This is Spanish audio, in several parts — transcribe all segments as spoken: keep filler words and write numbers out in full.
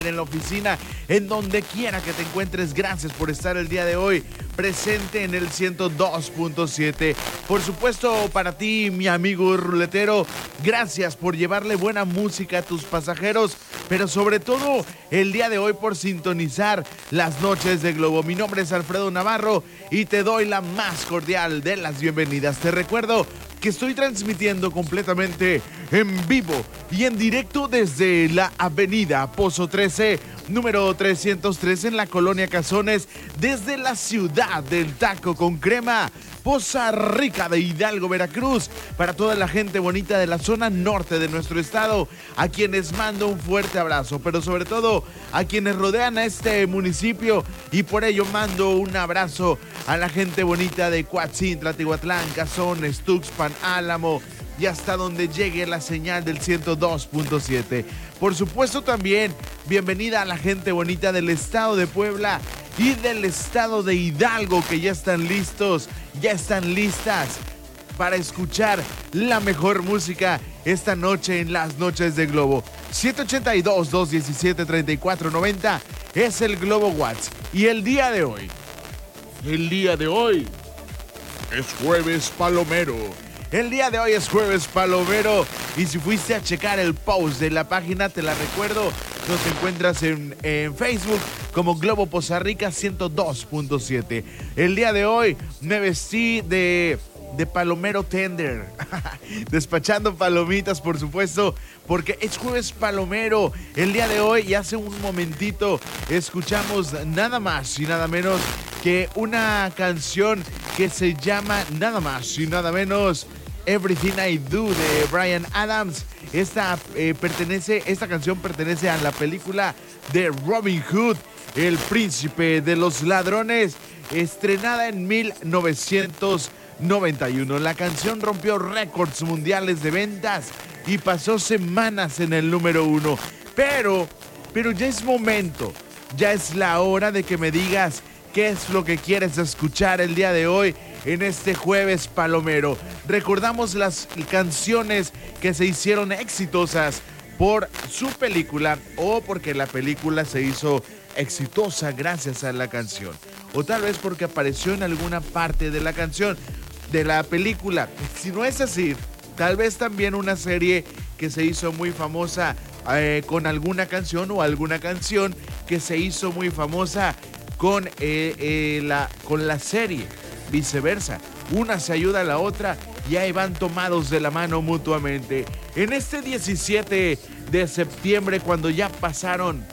en la oficina, en donde quiera que te encuentres. Gracias por estar el día de hoy presente en el ciento dos punto siete. Por supuesto, para ti, mi amigo ruletero, gracias por llevarle buena música a tus pasajeros, pero sobre todo el día de hoy por sintonizar las noches de Globo. Mi nombre es Alfredo Navarro y te doy la más cordial de las bienvenidas. Te recuerdo que estoy transmitiendo completamente en vivo y en directo desde la avenida Pozo trece, número trescientos tres en la colonia Cazones, desde la ciudad del taco con crema, Poza Rica de Hidalgo, Veracruz, para toda la gente bonita de la zona norte de nuestro estado, a quienes mando un fuerte abrazo, pero sobre todo a quienes rodean a este municipio, y por ello mando un abrazo a la gente bonita de Coatzintla, Tihuatlán, Cazones, Tuxpan, Álamo, y hasta donde llegue la señal del ciento dos punto siete. Por supuesto también, bienvenida a la gente bonita del estado de Puebla y del estado de Hidalgo, que ya están listos, ya están listas para escuchar la mejor música esta noche en las noches de Globo. siete ocho dos, dos uno siete, tres cuatro nueve cero es el Globo WhatsApp. Y el día de hoy, el día de hoy es Jueves Palomero. El día de hoy es Jueves Palomero, y si fuiste a checar el post de la página, te la recuerdo, nos encuentras en, en Facebook como Globo Poza Rica ciento dos punto siete. El día de hoy me vestí de, de palomero tender, despachando palomitas, por supuesto, porque es Jueves Palomero. El día de hoy, y hace un momentito, escuchamos nada más y nada menos que una canción que se llama nada más y nada menos Everything I Do de Bryan Adams. Esta, eh, pertenece, esta canción pertenece a la película de Robin Hood, el príncipe de los ladrones, estrenada en mil novecientos noventa y uno. La canción rompió récords mundiales de ventas y pasó semanas en el número uno. Pero, pero ya es momento, ya es la hora de que me digas qué es lo que quieres escuchar el día de hoy en este Jueves Palomero. Recordamos las canciones que se hicieron exitosas por su película, o porque la película se hizo exitosa gracias a la canción, o tal vez porque apareció en alguna parte de la canción de la película. Si no es así, tal vez también una serie que se hizo muy famosa eh, con alguna canción, o alguna canción que se hizo muy famosa con, eh, eh, la, con la serie. Viceversa, una se ayuda a la otra y ahí van tomados de la mano mutuamente. En este diecisiete de septiembre, cuando ya pasaron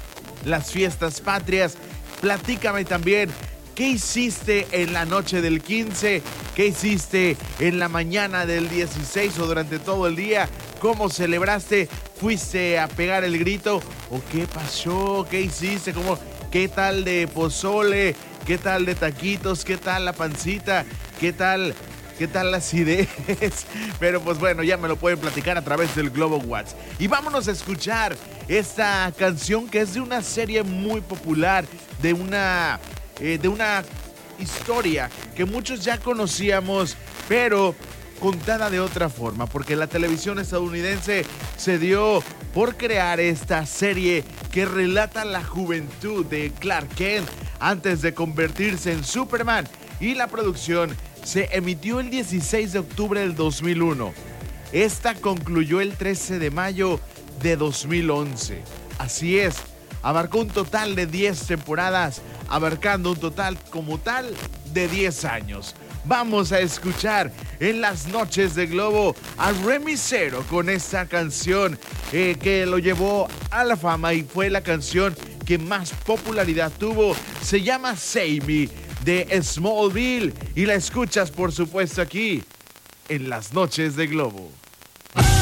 las fiestas patrias, platícame también qué hiciste en la noche del quince, qué hiciste en la mañana del dieciséis o durante todo el día, cómo celebraste, fuiste a pegar el grito o qué pasó, qué hiciste, cómo, qué tal de pozole, qué tal de taquitos, qué tal la pancita, qué tal, qué tal la acidez. Pero pues bueno, ya me lo pueden platicar a través del Globo WhatsApp. Y vámonos a escuchar esta canción que es de una serie muy popular, de una, eh, de una historia que muchos ya conocíamos, pero contada de otra forma, porque la televisión estadounidense se dio por crear esta serie que relata la juventud de Clark Kent antes de convertirse en Superman, y la producción se emitió el dieciséis de octubre del dos mil uno. Esta concluyó el trece de mayo de dos mil once. Así es, abarcó un total de diez temporadas, abarcando un total como tal de diez años. Vamos a escuchar en las noches de Globo a Remy Zero con esta canción eh, que lo llevó a la fama y fue la canción que más popularidad tuvo. Se llama Save Me de Smallville, y la escuchas por supuesto aquí en las noches de Globo.